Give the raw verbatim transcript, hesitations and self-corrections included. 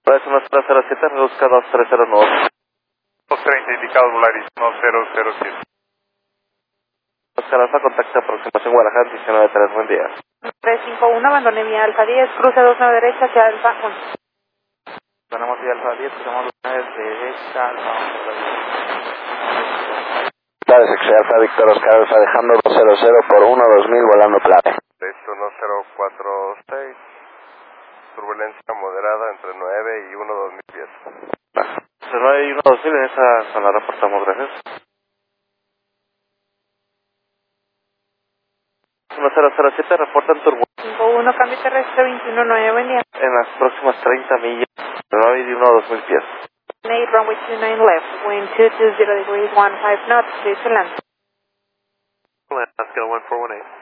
Pues uno cero cero siete, reduzca dos tres cero nueve. dos treinta, indicado Volaris uno cero cero siete. Oscar Alfa, contacto aproximación Guadalajara, diecinueve tres, buen día. tres cinco uno, abandone vía Alfa diez, cruce dos nueve derecha hacia Alfa uno. Tenemos vía Alfa diez, cruzamos dos nueve derecha, Alfa uno. Dale, Sexy Alfa, Víctor Oscar Alfa, dejando dos cero cero por uno dos mil, volando plane. uno cero cuatro seis, turbulencia moderada entre nueve y uno dos mil pies. Entre nueve y uno dos mil, en esa zona reportamos, gracias. uno cero cero siete, reportan turbulencia. cinco uno, cambio terrestre veintiuno nueve, buen día. En las próximas treinta millas, entre nueve y uno dos mil pies. eight, runway two nine left, wind two two zero degrees, one five knots, clear to land. Oscar one four one eight.